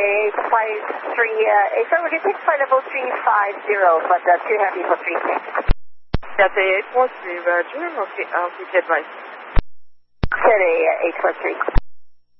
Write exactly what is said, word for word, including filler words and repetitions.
eight five three, uh, eight, sorry, we can take flight level three five zero, but uh, too heavy for three six. Cathay eight four three, Roger, okay, uh, please advise. Cathay eight four three.